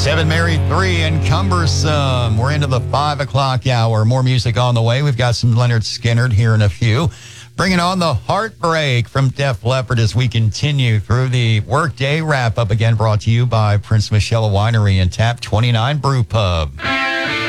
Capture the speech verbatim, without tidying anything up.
Seven Mary three and Cumbersome. We're into the five o'clock hour. More music on the way. We've got some Leonard Skinner here in a few. Bringing on the Heartbreak from Def Leppard as we continue through the Workday Wrap-Up, again brought to you by Prince Michelle Winery and Tap twenty-nine Brew Pub.